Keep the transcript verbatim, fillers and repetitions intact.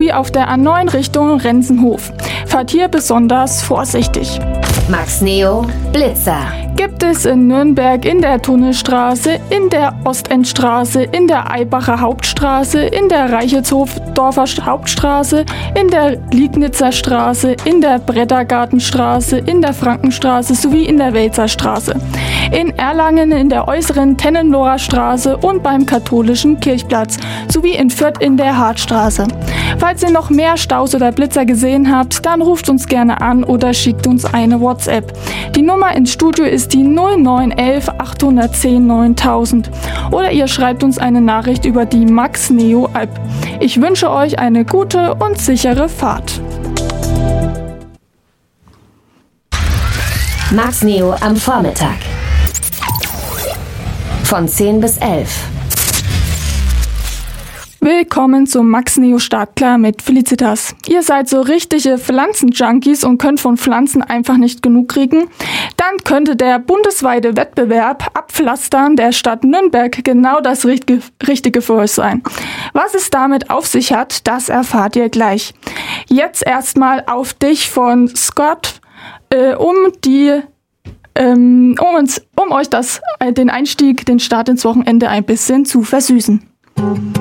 sowie auf der A neun Richtung Renzenhof. Fahrt hier besonders vorsichtig. Max Neo Blitzer. Gibt es in Nürnberg in der Tunnelstraße, in der Ostendstraße, in der Aibacher Hauptstraße, in der Reichertshofdorfer Hauptstraße, in der Liegnitzer Straße, in der Brettergartenstraße, in der Frankenstraße sowie in der Welzer Straße. In Erlangen in der äußeren Tennenloher Straße und beim katholischen Kirchplatz sowie in Fürth in der Hartstraße. Falls ihr noch mehr Staus oder Blitzer gesehen habt, dann ruft uns gerne an oder schickt uns eine WhatsApp. Die Nummer ins Studio ist die null neun eins eins acht eins null neuntausend oder ihr schreibt uns eine Nachricht über die Max Neo App. Ich wünsche euch eine gute und sichere Fahrt. Max Neo am Vormittag. Von zehn bis elf. Willkommen zum Max Neo Startklar mit Felicitas. Ihr seid so richtige Pflanzenjunkies und könnt von Pflanzen einfach nicht genug kriegen? Dann könnte der bundesweite Wettbewerb Abpflastern der Stadt Nürnberg genau das Richtige für euch sein. Was es damit auf sich hat, das erfahrt ihr gleich. Jetzt erstmal Auf dich von Scott, äh, um die ähm, um uns, um euch das, äh, den Einstieg, den Start ins Wochenende ein bisschen zu versüßen.